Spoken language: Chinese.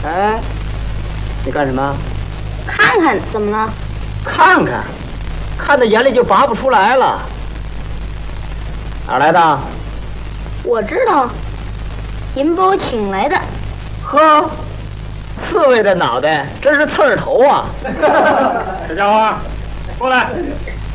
哎，你干什么？ 看看怎么了？ 看看，看到眼里就拔不出来了。哪儿来的？ 我知道，您把我请来的。 呵，刺猬的脑袋，真是刺儿头啊！ 小家伙，过来。